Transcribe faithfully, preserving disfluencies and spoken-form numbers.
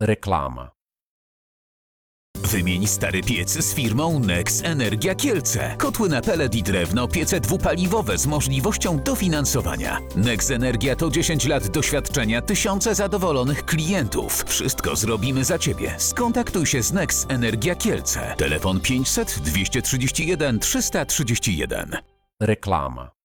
Reklama. Wymień stary piec z firmą Nex Energia Kielce. Kotły na pelet i drewno, piece dwupaliwowe z możliwością dofinansowania. Nex Energia to dziesięć lat doświadczenia, tysiące zadowolonych klientów. Wszystko zrobimy za Ciebie. Skontaktuj się z Nex Energia Kielce. Telefon pięćset dwieście trzydzieści jeden trzysta trzydzieści jeden. Reklama.